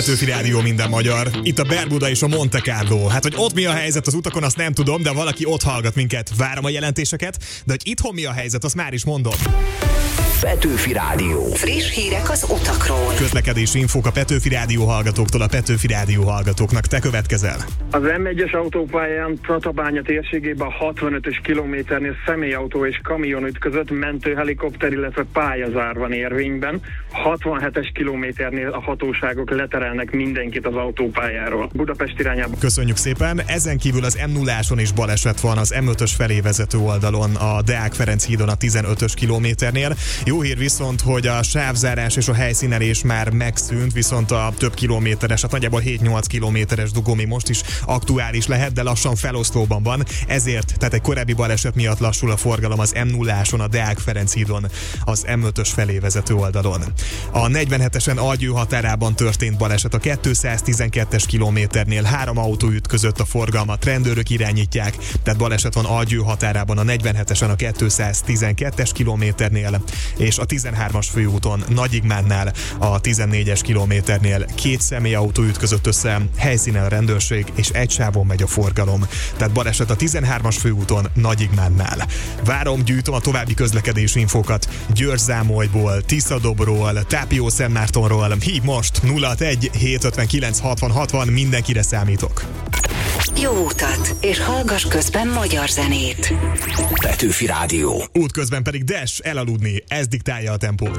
Petőfi Rádió, minden magyar. Itt a Bermuda és a Monte Carlo. Hát, hogy ott mi a helyzet az utakon, azt nem tudom, de valaki ott hallgat minket. Várom a jelentéseket, de hogy itthon mi a helyzet, azt már is mondom. Petőfi Rádió. Friss hírek az utakról. Közlekedési infók a Petőfi Rádió hallgatóktól a Petőfi Rádió hallgatóknak. Te következel. Az M1-es autópályán Tatabánya térségében a 65-ös kilométernél személyautó és kamion ütközött, mentőhelikopter, illetve pályazár van érvényben. 67-es kilométernél a hatóságok leterelnek mindenkit az autópályáról. Budapest irányába. Köszönjük szépen. Ezen kívül az M0-áson is baleset van az M5-ös felé vezető oldalon, a Deák Ferenc hídon a 15-ös kilométernél. Jó hír viszont, hogy a sávzárás és a helyszínelés már megszűnt, viszont a több kilométeres, hát nagyjából 7-8 kilométeres dugó még most is aktuális lehet, de lassan felosztóban van. Ezért, tehát egy korábbi baleset miatt lassul a forgalom az M0-áson, a Deák Ferenc hídon, az M5-ös felé vezető oldalon. A 47-esen Algyő határában történt baleset a 212-es kilométernél. 3 autó ütközött, a forgalmat rendőrök irányítják, tehát baleset van Algyő határában a 47-esen a 212-es kilométernél, és a 13-as főúton Nagyigmánnál a 14-es kilométernél 2 személyautó ütközött össze, helyszínen a rendőrség, és egy sávon megy a forgalom. Tehát baleset a 13-as főúton Nagyigmánnál. Várom, gyűjtöm a további közlekedési infókat Győr-Zámolyból, Tiszadobról, Tápió-Szentmártonról. Hív most 061 759 60 60, mindenkire számítok. Jó utat, és hallgass közben magyar zenét. Petőfi Rádió. Útközben pedig Dash elaludni, ez diktálja a tempót.